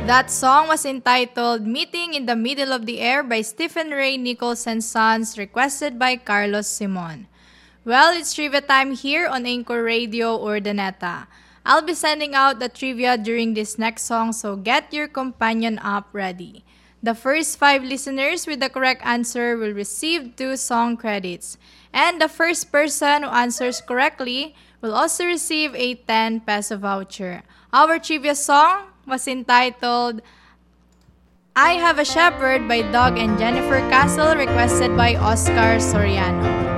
That song was entitled Meeting in the Middle of the Air by Stephen Ray Nichols and Sons, requested by Carlos Simon. Well, it's trivia time here on Anchor Radio Urdaneta. I'll be sending out the trivia during this next song, so get your companion app ready. The first 5 listeners with the correct answer will receive 2 song credits. And the first person who answers correctly will also receive a 10 peso voucher. Our trivia song was entitled I Have a Shepherd by Doug and Jennifer Castle, requested by Oscar Soriano.